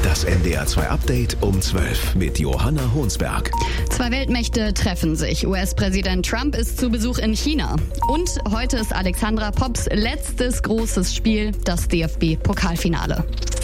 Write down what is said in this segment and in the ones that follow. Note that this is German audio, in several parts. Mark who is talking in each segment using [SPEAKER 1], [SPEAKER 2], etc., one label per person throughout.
[SPEAKER 1] Das NDR 2 Update um 12 mit Johanna Honsberg.
[SPEAKER 2] Zwei Weltmächte treffen sich. US-Präsident Trump ist zu Besuch in China. Und heute ist Alexandra Popps letztes großes Spiel, das DFB-Pokalfinale.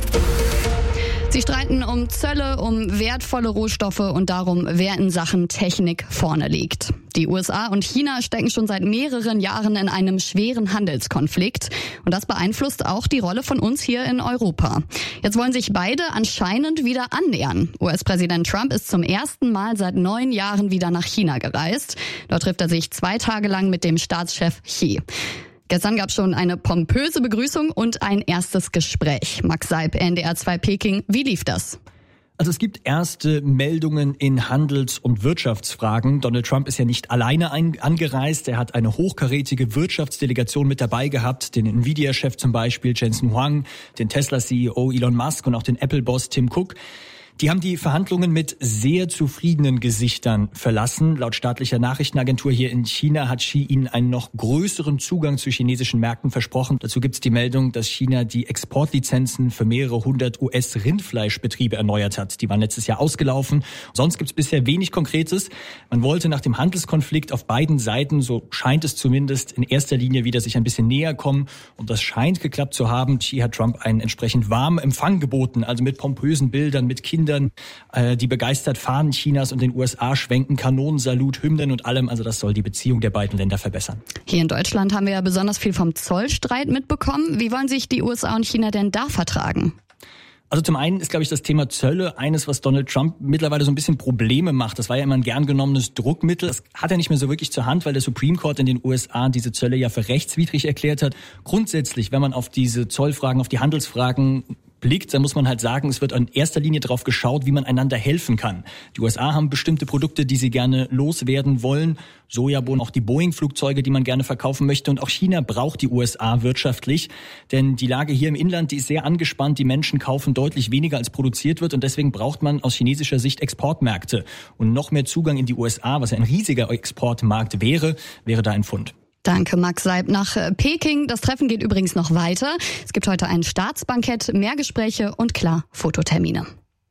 [SPEAKER 2] Sie streiten um Zölle, um wertvolle Rohstoffe und darum, wer in Sachen Technik vorne liegt. Die USA und China stecken schon seit mehreren Jahren in einem schweren Handelskonflikt. Und das beeinflusst auch die Rolle von uns hier in Europa. Jetzt wollen sich beide anscheinend wieder annähern. US-Präsident Trump ist zum ersten Mal seit 9 Jahren wieder nach China gereist. Dort trifft er sich 2 Tage lang mit dem Staatschef Xi. Gestern gab es schon eine pompöse Begrüßung und ein erstes Gespräch. Max Seib, NDR 2 Peking. Wie lief das?
[SPEAKER 3] Also es gibt erste Meldungen in Handels- und Wirtschaftsfragen. Donald Trump ist ja nicht alleine angereist. Er hat eine hochkarätige Wirtschaftsdelegation mit dabei gehabt. Den Nvidia-Chef zum Beispiel, Jensen Huang, den Tesla-CEO Elon Musk und auch den Apple-Boss Tim Cook. Die haben die Verhandlungen mit sehr zufriedenen Gesichtern verlassen. Laut staatlicher Nachrichtenagentur hier in China hat Xi ihnen einen noch größeren Zugang zu chinesischen Märkten versprochen. Dazu gibt es die Meldung, dass China die Exportlizenzen für mehrere 100 US-Rindfleischbetriebe erneuert hat. Die waren letztes Jahr ausgelaufen. Sonst gibt es bisher wenig Konkretes. Man wollte nach dem Handelskonflikt auf beiden Seiten, so scheint es zumindest, in erster Linie wieder sich ein bisschen näher kommen. Und das scheint geklappt zu haben. Xi hat Trump einen entsprechend warmen Empfang geboten, also mit pompösen Bildern, mit Kindern, die begeistert Fahnen Chinas und den USA schwenken, Kanonensalut, Hymnen und allem. Also das soll die Beziehung der beiden Länder verbessern.
[SPEAKER 2] Hier in Deutschland haben wir ja besonders viel vom Zollstreit mitbekommen. Wie wollen sich die USA und China denn da vertragen?
[SPEAKER 3] Also zum einen ist, glaube ich, das Thema Zölle eines, was Donald Trump mittlerweile so ein bisschen Probleme macht. Das war ja immer ein gern genommenes Druckmittel. Das hat er nicht mehr so wirklich zur Hand, weil der Supreme Court in den USA diese Zölle ja für rechtswidrig erklärt hat. Grundsätzlich, wenn man auf diese Zollfragen, auf die Handelsfragen blickt, dann muss man halt sagen, es wird in erster Linie darauf geschaut, wie man einander helfen kann. Die USA haben bestimmte Produkte, die sie gerne loswerden wollen. Sojabohnen, auch die Boeing-Flugzeuge, die man gerne verkaufen möchte. Und auch China braucht die USA wirtschaftlich. Denn die Lage hier im Inland, die ist sehr angespannt. Die Menschen kaufen deutlich weniger, als produziert wird. Und deswegen braucht man aus chinesischer Sicht Exportmärkte. Und noch mehr Zugang in die USA, was ja ein riesiger Exportmarkt wäre da ein Pfund.
[SPEAKER 2] Danke, Max Seib nach Peking. Das Treffen geht übrigens noch weiter. Es gibt heute ein Staatsbankett, mehr Gespräche und klar, Fototermine.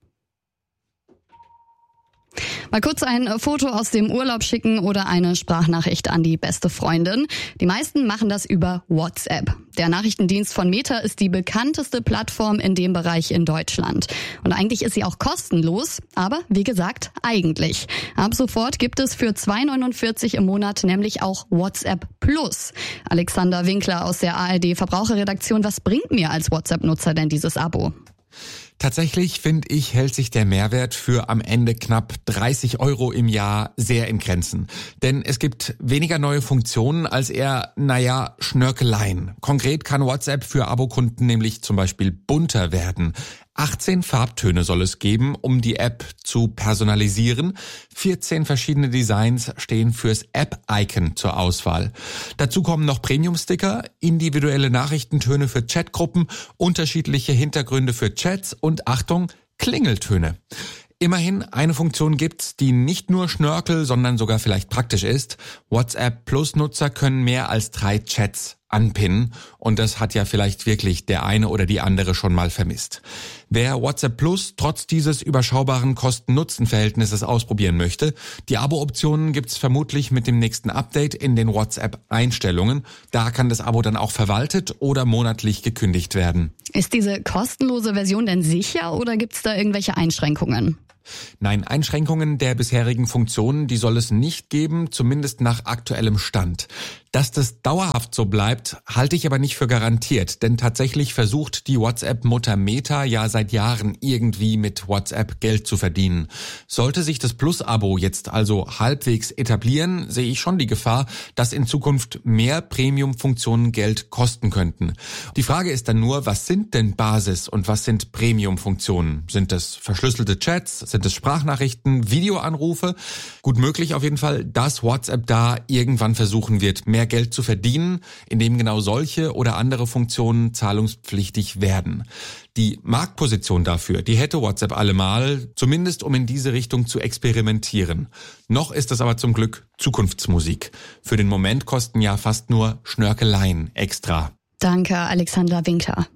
[SPEAKER 2] Mal kurz ein Foto aus dem Urlaub schicken oder eine Sprachnachricht an die beste Freundin. Die meisten machen das über WhatsApp. Der Nachrichtendienst von Meta ist die bekannteste Plattform in dem Bereich in Deutschland. Und eigentlich ist sie auch kostenlos, aber wie gesagt, eigentlich. Ab sofort gibt es für 2,49 im Monat nämlich auch WhatsApp Plus. Alexander Winkler aus der ARD Verbraucherredaktion, was bringt mir als WhatsApp-Nutzer denn dieses Abo?
[SPEAKER 4] Tatsächlich, finde ich, hält sich der Mehrwert für am Ende knapp 30 € im Jahr sehr in Grenzen. Denn es gibt weniger neue Funktionen als eher, Schnörkeleien. Konkret kann WhatsApp für Abokunden nämlich zum Beispiel bunter werden. 18 Farbtöne soll es geben, um die App zu personalisieren. 14 verschiedene Designs stehen fürs App-Icon zur Auswahl. Dazu kommen noch Premium-Sticker, individuelle Nachrichtentöne für Chatgruppen, unterschiedliche Hintergründe für Chats und, Achtung, Klingeltöne. Immerhin, eine Funktion gibt's, die nicht nur Schnörkel, sondern sogar vielleicht praktisch ist. WhatsApp Plus-Nutzer können mehr als 3 Chats anpinnen und das hat ja vielleicht wirklich der eine oder die andere schon mal vermisst. Wer WhatsApp Plus trotz dieses überschaubaren Kosten-Nutzen-Verhältnisses ausprobieren möchte, die Abo-Optionen gibt's vermutlich mit dem nächsten Update in den WhatsApp-Einstellungen. Da kann das Abo dann auch verwaltet oder monatlich gekündigt werden.
[SPEAKER 2] Ist diese kostenlose Version denn sicher oder gibt's da irgendwelche Einschränkungen?
[SPEAKER 4] Nein, Einschränkungen der bisherigen Funktionen, die soll es nicht geben, zumindest nach aktuellem Stand. Dass das dauerhaft so bleibt, halte ich aber nicht für garantiert, denn tatsächlich versucht die WhatsApp-Mutter Meta ja seit Jahren irgendwie mit WhatsApp Geld zu verdienen. Sollte sich das Plus-Abo jetzt also halbwegs etablieren, sehe ich schon die Gefahr, dass in Zukunft mehr Premium-Funktionen Geld kosten könnten. Die Frage ist dann nur, was sind denn Basis- und was sind Premium-Funktionen? Sind das verschlüsselte Chats? Sind es Sprachnachrichten, Videoanrufe? Gut möglich auf jeden Fall, dass WhatsApp da irgendwann versuchen wird, mehr Geld zu verdienen, indem genau solche oder andere Funktionen zahlungspflichtig werden. Die Marktposition dafür, die hätte WhatsApp allemal, zumindest um in diese Richtung zu experimentieren. Noch ist das aber zum Glück Zukunftsmusik. Für den Moment kosten ja fast nur Schnörkeleien extra.
[SPEAKER 2] Danke, Alexander Winkler.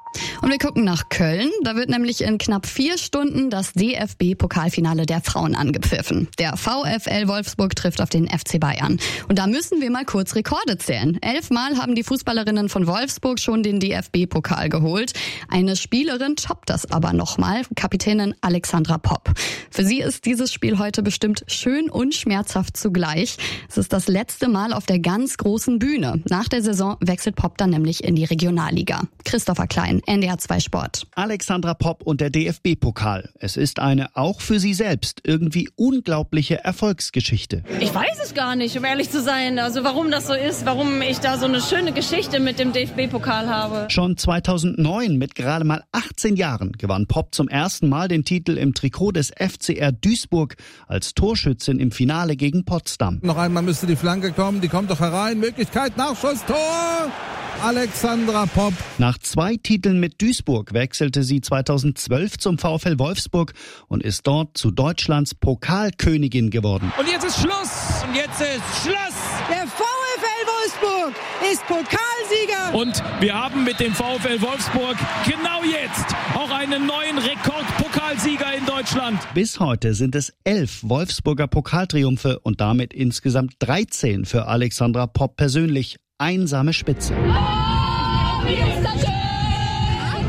[SPEAKER 2] Und wir gucken nach Köln. Da wird nämlich in knapp 4 Stunden das DFB-Pokalfinale der Frauen angepfiffen. Der VfL Wolfsburg trifft auf den FC Bayern. Und da müssen wir mal kurz Rekorde zählen. 11 Mal haben die Fußballerinnen von Wolfsburg schon den DFB-Pokal geholt. Eine Spielerin toppt das aber nochmal, Kapitänin Alexandra Popp. Für sie ist dieses Spiel heute bestimmt schön und schmerzhaft zugleich. Es ist das letzte Mal auf der ganz großen Bühne. Nach der Saison wechselt Popp dann nämlich in die Regionalliga. Christopher Klein, NDR 2 Sport.
[SPEAKER 5] Alexandra Popp und der DFB-Pokal. Es ist eine, auch für sie selbst, irgendwie unglaubliche Erfolgsgeschichte.
[SPEAKER 6] Ich weiß es gar nicht, um ehrlich zu sein. Also warum das so ist, warum ich da so eine schöne Geschichte mit dem DFB-Pokal habe.
[SPEAKER 5] Schon 2009, mit gerade mal 18 Jahren, gewann Popp zum ersten Mal den Titel im Trikot des FCR Duisburg als Torschützin im Finale gegen Potsdam.
[SPEAKER 7] Noch einmal müsste die Flanke kommen, die kommt doch herein. Möglichkeit, Nachschuss, Tor! Alexandra Popp.
[SPEAKER 5] Nach 2 Titeln mit Duisburg wechselte sie 2012 zum VfL Wolfsburg und ist dort zu Deutschlands Pokalkönigin geworden.
[SPEAKER 8] Und jetzt ist Schluss! Und jetzt ist Schluss!
[SPEAKER 9] Der VfL Wolfsburg ist Pokalsieger!
[SPEAKER 8] Und wir haben mit dem VfL Wolfsburg genau jetzt auch einen neuen Rekordpokalsieger in Deutschland.
[SPEAKER 5] Bis heute sind es 11 Wolfsburger Pokaltriumphe und damit insgesamt 13 für Alexandra Popp persönlich. Einsame Spitze.
[SPEAKER 10] Oh, wie ist das schön!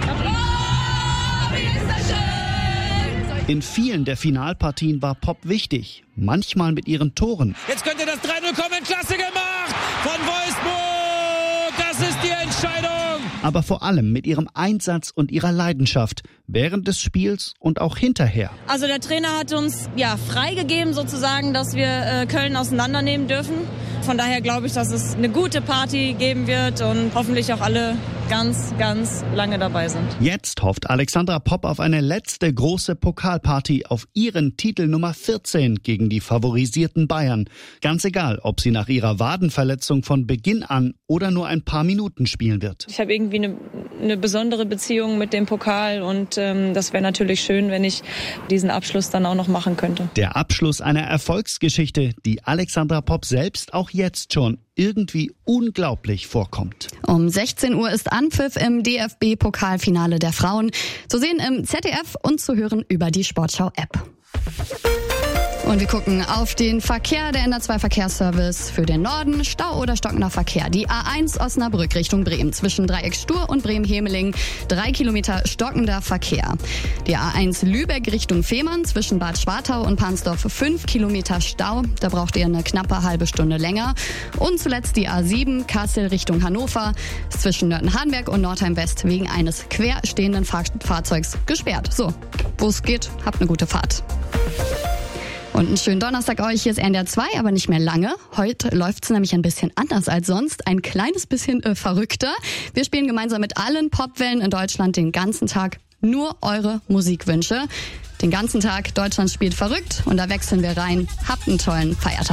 [SPEAKER 10] Oh, wie ist das schön!
[SPEAKER 5] In vielen der Finalpartien war Popp wichtig, manchmal mit ihren Toren.
[SPEAKER 8] Jetzt könnte das 3-0 kommen, klasse gemacht von Wolfsburg! Das ist die Entscheidung!
[SPEAKER 5] Aber vor allem mit ihrem Einsatz und ihrer Leidenschaft, während des Spiels und auch hinterher.
[SPEAKER 6] Also der Trainer hat uns freigegeben sozusagen, dass wir Köln auseinandernehmen dürfen. Von daher glaube ich, dass es eine gute Party geben wird und hoffentlich auch alle ganz, ganz lange dabei sind.
[SPEAKER 5] Jetzt hofft Alexandra Popp auf eine letzte große Pokalparty auf ihren Titel Nummer 14 gegen die favorisierten Bayern. Ganz egal, ob sie nach ihrer Wadenverletzung von Beginn an oder nur ein paar Minuten spielen wird.
[SPEAKER 6] Ich habe irgendwie eine besondere Beziehung mit dem Pokal und das wäre natürlich schön, wenn ich diesen Abschluss dann auch noch machen könnte.
[SPEAKER 5] Der Abschluss einer Erfolgsgeschichte, die Alexandra Popp selbst auch jetzt schon irgendwie unglaublich vorkommt.
[SPEAKER 2] Um 16 Uhr ist Anpfiff im DFB-Pokalfinale der Frauen. Zu sehen im ZDF und zu hören über die Sportschau-App. Und wir gucken auf den Verkehr. Der NR2-Verkehrsservice für den Norden. Stau oder stockender Verkehr. Die A1 Osnabrück Richtung Bremen. Zwischen Dreieck Stur und Bremen-Hemeling 3 Kilometer stockender Verkehr. Die A1 Lübeck Richtung Fehmarn. Zwischen Bad Schwartau und Pansdorf 5 Kilometer Stau. Da braucht ihr eine knappe halbe Stunde länger. Und zuletzt die A7 Kassel Richtung Hannover. Ist zwischen Nörten-Hardenberg und Nordheim-West wegen eines quer stehenden Fahrzeugs gesperrt. So, wo es geht, habt eine gute Fahrt. Und einen schönen Donnerstag euch. Hier ist NDR 2, aber nicht mehr lange. Heute läuft's nämlich ein bisschen anders als sonst. Ein kleines bisschen verrückter. Wir spielen gemeinsam mit allen Popwellen in Deutschland den ganzen Tag nur eure Musikwünsche. Den ganzen Tag Deutschland spielt verrückt und da wechseln wir rein. Habt einen tollen Feiertag.